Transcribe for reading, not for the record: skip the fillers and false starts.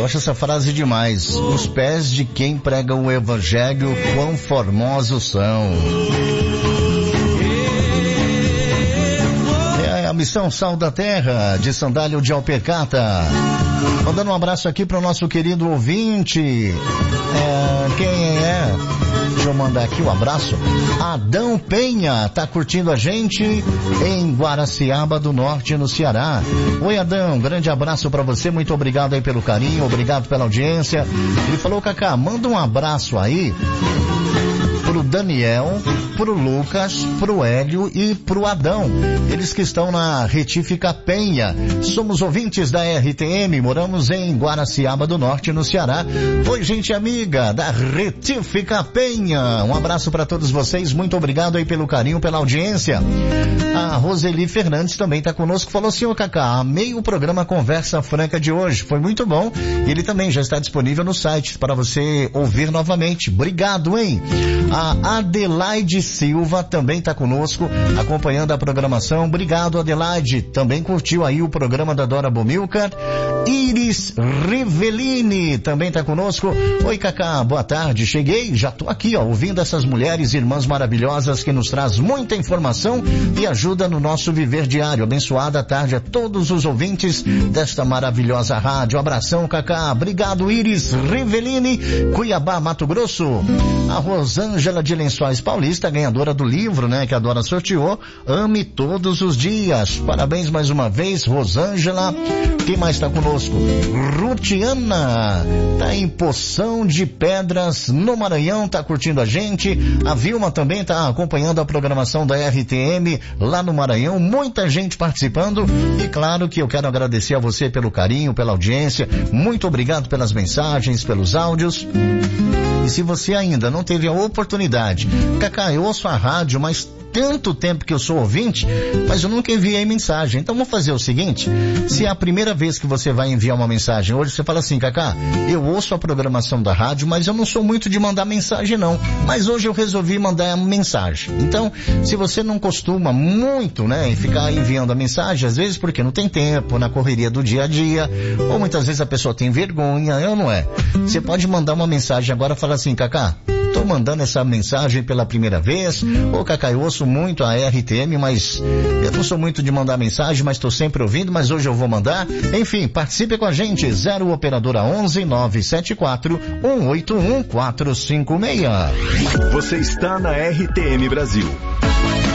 acho essa frase demais. Os pés de quem prega o evangelho, quão formosos são. É a missão Sal da Terra, de Sandálio de Alpercata. Mandando um abraço aqui para o nosso querido ouvinte. Quem é? Deixa eu mandar aqui um abraço. Adão Penha tá curtindo a gente em Guaraciaba do Norte, no Ceará. Oi, Adão, grande abraço pra você, muito obrigado aí pelo carinho, obrigado pela audiência. Ele falou, Cacá, manda um abraço aí pro Daniel, pro Lucas, pro Hélio e pro Adão. Eles que estão na Retífica Penha. Somos ouvintes da RTM, moramos em Guaraciaba do Norte, no Ceará. Oi, gente amiga da Retífica Penha. Um abraço para todos vocês, muito obrigado aí pelo carinho, pela audiência. A Roseli Fernandes também está conosco, falou assim, ô Cacá, amei o programa Conversa Franca de hoje, foi muito bom. Ele também já está disponível no site para você ouvir novamente. Obrigado, hein? A Adelaide Silva também está conosco, acompanhando a programação. Obrigado, Adelaide. Também curtiu aí o programa da Dora Bomilcar. Iris Rivelini também está conosco. Oi, Cacá, boa tarde. Cheguei, já tô aqui, ouvindo essas mulheres, irmãs maravilhosas que nos traz muita informação e ajuda no nosso viver diário. Abençoada tarde a todos os ouvintes desta maravilhosa rádio. Abração, Cacá. Obrigado, Iris Rivelini, Cuiabá, Mato Grosso. A Rosângela de Lençóis Paulista, ganhadora do livro, que a Dora sorteou, Ame Todos os Dias. Parabéns mais uma vez, Rosângela. Quem mais está conosco? Rutiana, tá em Poção de Pedras, no Maranhão, tá curtindo a gente. A Vilma também tá acompanhando a programação da RTM lá no Maranhão. Muita gente participando. E claro que eu quero agradecer a você pelo carinho, pela audiência. Muito obrigado pelas mensagens, pelos áudios. E se você ainda não teve a oportunidade, Cacá, eu ouço a rádio, mas tanto tempo que eu sou ouvinte, mas eu nunca enviei mensagem. Então vamos fazer o seguinte, se é a primeira vez que você vai enviar uma mensagem hoje, você fala assim, Cacá, eu ouço a programação da rádio, mas eu não sou muito de mandar mensagem não, mas hoje eu resolvi mandar uma mensagem. Então, se você não costuma muito, em ficar enviando a mensagem, às vezes porque não tem tempo, na correria do dia a dia, ou muitas vezes a pessoa tem vergonha, ou não é? Você pode mandar uma mensagem agora e falar assim, Cacá, tô mandando essa mensagem pela primeira vez. Ô, Cacá, eu ouço muito a RTM, mas eu não sou muito de mandar mensagem, mas tô sempre ouvindo, mas hoje eu vou mandar. Enfim, participe com a gente, 0 operadora 11 974 181 456. Você está na RTM Brasil,